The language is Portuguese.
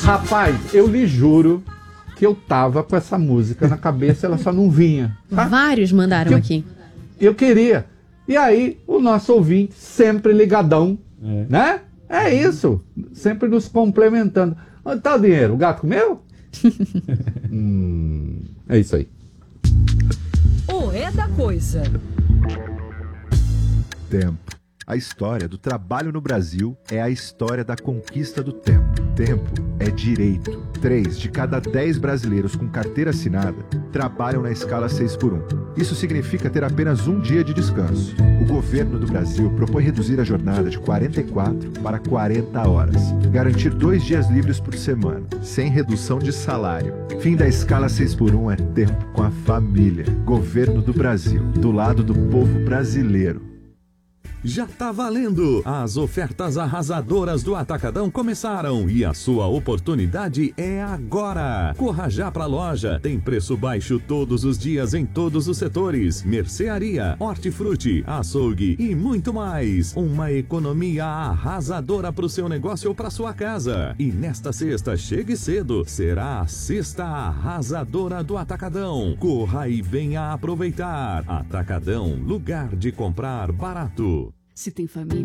Rapaz, eu lhe juro que eu tava com essa música na cabeça, ela só não vinha. Tá? Vários mandaram aqui. Eu queria. E aí, o nosso ouvinte, sempre ligadão, né? É isso, sempre nos complementando. Onde tá o dinheiro? O gato comeu? É isso aí. O É da Coisa. Tempo. A história do trabalho no Brasil é a história da conquista do tempo. Tempo é direito. 3 de cada 10 brasileiros com carteira assinada trabalham na escala 6x1. Isso significa ter apenas um dia de descanso. O governo do Brasil propõe reduzir a jornada de 44 para 40 horas. Garantir 2 dias livres por semana, sem redução de salário. Fim da escala 6x1 é tempo com a família. Governo do Brasil, do lado do povo brasileiro. Já tá valendo! As ofertas arrasadoras do Atacadão começaram e a sua oportunidade é agora! Corra já pra loja, tem preço baixo todos os dias em todos os setores, mercearia, hortifruti, açougue e muito mais. Uma economia arrasadora pro seu negócio ou pra sua casa. E nesta sexta, chegue cedo, será a sexta arrasadora do Atacadão. Corra e venha aproveitar. Atacadão, lugar de comprar barato. Se tem família